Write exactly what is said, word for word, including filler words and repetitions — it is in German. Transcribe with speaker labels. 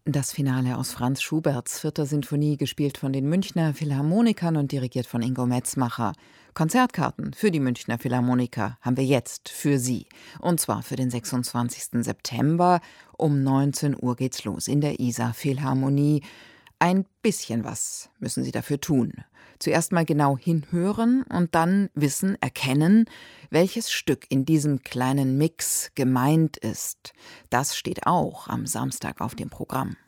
Speaker 1: Das Finale aus Franz Schuberts vierter Sinfonie, gespielt von den Münchner Philharmonikern und dirigiert von Ingo Metzmacher. Konzertkarten für die Münchner Philharmoniker haben wir jetzt für Sie. Und zwar für den sechsundzwanzigsten September. Um neunzehn Uhr geht's los in der Isar Philharmonie. Ein bisschen was müssen Sie dafür tun. Zuerst mal genau hinhören und dann wissen, erkennen, welches Stück in diesem kleinen Mix gemeint ist. Das steht auch am Samstag auf dem Programm.